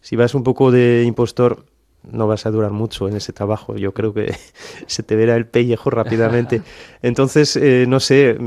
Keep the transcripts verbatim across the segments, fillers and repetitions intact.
si vas un poco de impostor, no vas a durar mucho en ese trabajo. Yo creo que se te verá el pellejo rápidamente. Entonces, eh, no sé,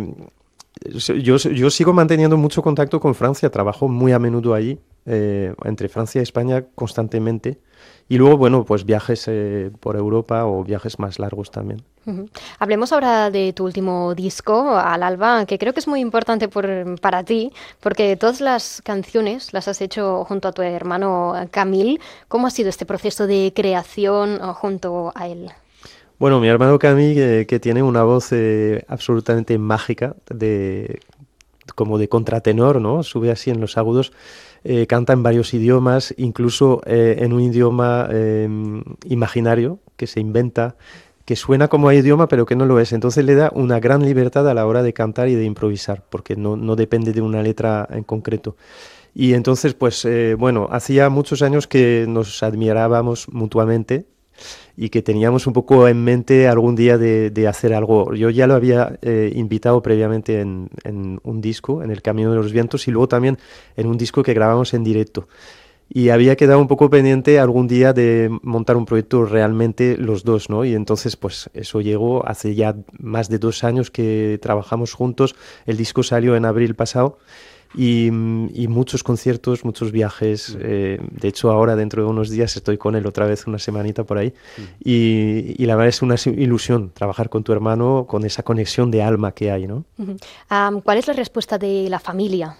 yo, yo sigo manteniendo mucho contacto con Francia, trabajo muy a menudo allí, eh, entre Francia y España constantemente. Y luego, bueno, pues viajes eh, por Europa o viajes más largos también. Uh-huh. Hablemos ahora de tu último disco, Al Alba, que creo que es muy importante por, para ti, porque todas las canciones las has hecho junto a tu hermano Camille. ¿Cómo ha sido este proceso de creación uh, junto a él? Bueno, mi hermano Camille, eh, que tiene una voz eh, absolutamente mágica, de, como de contratenor, ¿no? Sube así en los agudos. Eh, canta en varios idiomas, incluso eh, en un idioma eh, imaginario que se inventa, que suena como a idioma pero que no lo es. Entonces le da una gran libertad a la hora de cantar y de improvisar, porque no, no depende de una letra en concreto. Y entonces, pues eh, bueno, hacía muchos años que nos admirábamos mutuamente y que teníamos un poco en mente algún día de, de hacer algo. Yo ya lo había eh, invitado previamente en, en un disco, en El Camino de los Vientos, y luego también en un disco que grabamos en directo. Y había quedado un poco pendiente algún día de montar un proyecto realmente los dos, ¿no? Y entonces, pues eso llegó hace ya más de dos años que trabajamos juntos. El disco salió en abril pasado. Y, y muchos conciertos, muchos viajes. Eh, de hecho, ahora dentro de unos días estoy con él otra vez una semanita por ahí. Y, y la verdad es una ilusión trabajar con tu hermano, con esa conexión de alma que hay, ¿no? Uh-huh. Um, ¿Cuál es la respuesta de la familia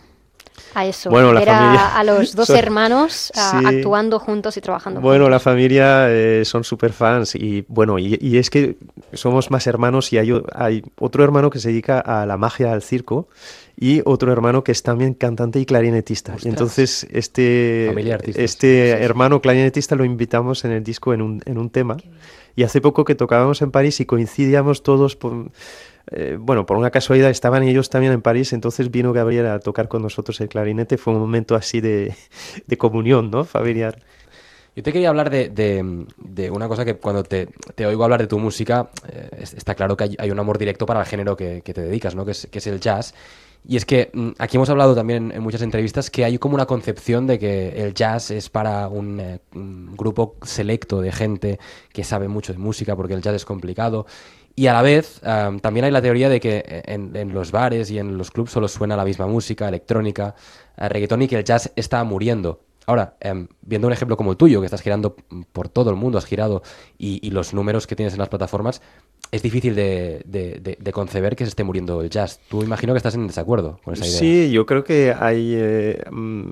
a eso? Bueno, la Ver a, familia... a los dos son, hermanos uh, sí, actuando juntos y trabajando bueno, juntos. la familia eh, son súper fans y bueno, y, y es que somos más hermanos y hay, hay otro hermano que se dedica a la magia, al circo, y otro hermano que es también cantante y clarinetista. Ostras. Y entonces este, este hermano clarinetista lo invitamos en el disco en un, en un tema. Y hace poco que tocábamos en París y coincidíamos todos... Por, Eh, bueno, por una casualidad estaban ellos también en París, entonces vino Gabriel a tocar con nosotros el clarinete. Fue un momento así de, de comunión, ¿no? Familiar. Yo te quería hablar de, de, de una cosa que cuando te, te oigo hablar de tu música, eh, está claro que hay, hay un amor directo para el género que, que te dedicas, ¿no? Que es, que es el jazz. Y es que mm, aquí hemos hablado también en muchas entrevistas que hay como una concepción de que el jazz es para un, eh, un grupo selecto de gente que sabe mucho de música, porque el jazz es complicado. Y a la vez, um, también hay la teoría de que en, en los bares y en los clubs solo suena la misma música, electrónica, uh, reggaetón, y que el jazz está muriendo. Ahora, um, viendo un ejemplo como el tuyo, que estás girando por todo el mundo, has girado, y, y los números que tienes en las plataformas, es difícil de, de, de, de conceber que se esté muriendo el jazz. Tú imagino que estás en desacuerdo con esa idea. Sí, yo creo que hay, eh,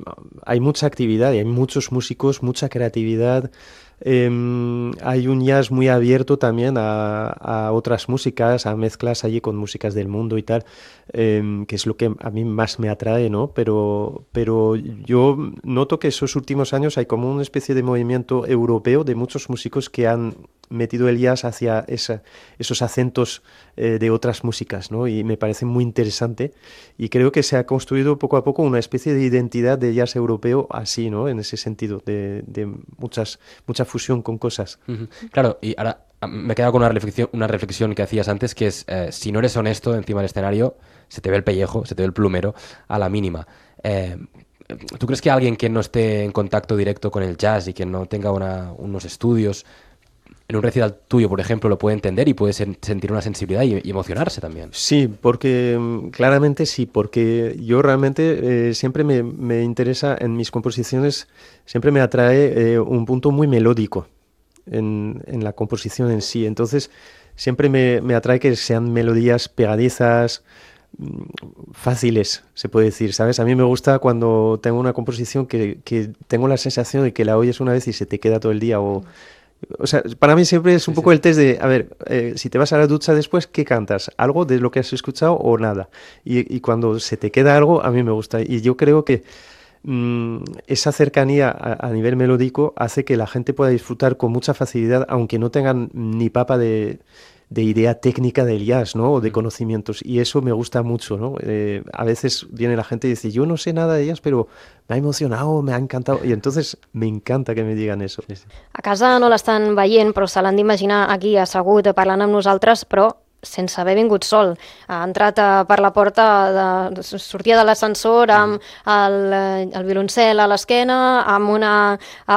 hay mucha actividad y hay muchos músicos, mucha creatividad. Eh, hay un jazz muy abierto también a, a otras músicas, a mezclas allí con músicas del mundo y tal, eh, que es lo que a mí más me atrae, ¿no? Pero, pero yo noto que esos últimos años hay como una especie de movimiento europeo de muchos músicos que han metido el jazz hacia esa, esos acentos eh, de otras músicas, ¿no? Y me parece muy interesante y creo que se ha construido poco a poco una especie de identidad de jazz europeo así, ¿no? En ese sentido, de, de muchas, mucha fusión con cosas. Uh-huh. Claro, y ahora me he quedado con una reflexión, una reflexión que hacías antes, que es, eh, si no eres honesto encima del escenario, se te ve el pellejo, se te ve el plumero a la mínima. Eh, ¿Tú crees que alguien que no esté en contacto directo con el jazz y que no tenga una, unos estudios, en un recital tuyo, por ejemplo, lo puede entender y puede sen- sentir una sensibilidad y, y emocionarse también? Sí, porque claramente sí, porque yo realmente eh, siempre me, me interesa en mis composiciones, siempre me atrae eh, un punto muy melódico en, en la composición en sí. Entonces, siempre me, me atrae que sean melodías pegadizas, fáciles, se puede decir, ¿sabes? A mí me gusta cuando tengo una composición que, que tengo la sensación de que la oyes una vez y se te queda todo el día o... O sea, para mí siempre es un Sí, poco sí. el test de, a ver, eh, si te vas a la ducha después, ¿qué cantas? ¿Algo de lo que has escuchado o nada? Y, y cuando se te queda algo, a mí me gusta. Y yo creo que mmm, esa cercanía a, a nivel melódico hace que la gente pueda disfrutar con mucha facilidad, aunque no tengan ni papa de, de idea técnica del jazz, ¿no? O de conocimientos. Y eso me gusta mucho, ¿no? Eh, a veces viene la gente y dice, yo no sé nada de jazz, pero me ha emocionado, me ha encantado. Y entonces me encanta que me digan eso. Sí, sí. A casa no l'estan veient, però se l'han d'imaginar aquí assegut parlant amb nosaltres, però sense haver vingut sol. Ha entrat uh, per la porta, de, sortia de l'ascensor amb el, el violoncel a l'esquena, amb una